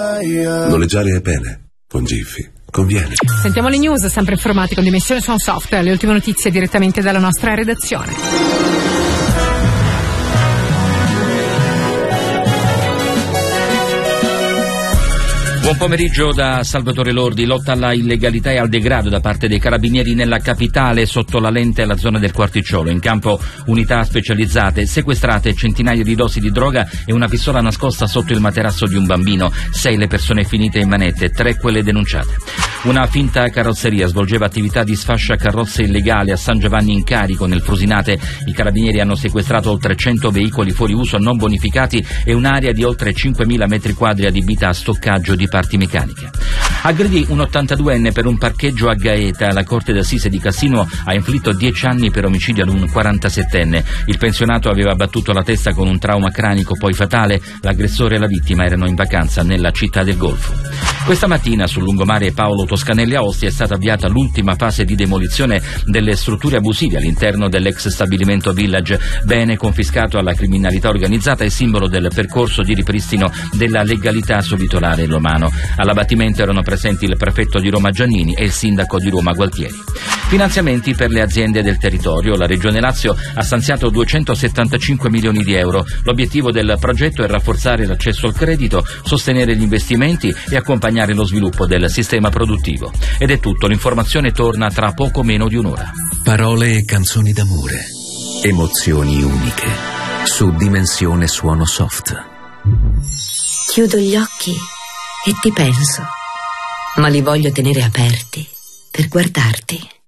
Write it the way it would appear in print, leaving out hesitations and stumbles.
Noleggiare è bene, con Giphy conviene. Sentiamo le news, sempre informati con Dimensione Soundsoft, le ultime notizie direttamente dalla nostra redazione. Buon pomeriggio da Salvatore Lordi. Lotta alla illegalità e al degrado da parte dei carabinieri nella capitale, sotto la lente alla zona del Quarticciolo. In campo unità specializzate, sequestrate centinaia di dosi di droga e una pistola nascosta sotto il materasso di un bambino. 6 le persone finite in manette, 3 quelle denunciate. Una finta carrozzeria svolgeva attività di sfascia carrozze illegale a San Giovanni in Carico, nel Frusinate. I carabinieri hanno sequestrato oltre 100 veicoli fuori uso non bonificati e un'area di oltre 5.000 metri quadri adibita a stoccaggio di parti meccaniche. Aggredì un 82enne per un parcheggio a Gaeta. La Corte d'Assise di Cassino ha inflitto 10 anni per omicidio ad un 47enne. Il pensionato aveva battuto la testa con un trauma cranico poi fatale. L'aggressore e la vittima erano in vacanza nella città del Golfo. Questa mattina sul lungomare Paolo Toscanelli a Ostia è stata avviata l'ultima fase di demolizione delle strutture abusive all'interno dell'ex stabilimento Village, bene confiscato alla criminalità organizzata e simbolo del percorso di ripristino della legalità sul litorale romano. All'abbattimento erano presenti il prefetto di Roma Giannini e il sindaco di Roma Gualtieri. Finanziamenti per le aziende del territorio. La Regione Lazio ha stanziato 275 milioni di euro. L'obiettivo del progetto è rafforzare l'accesso al credito, sostenere gli investimenti e accompagnare lo sviluppo del sistema produttivo. Ed è tutto, l'informazione torna tra poco meno di un'ora. Parole e canzoni d'amore, emozioni uniche, su Dimensione Suono Soft. Chiudo gli occhi e ti penso, ma li voglio tenere aperti per guardarti.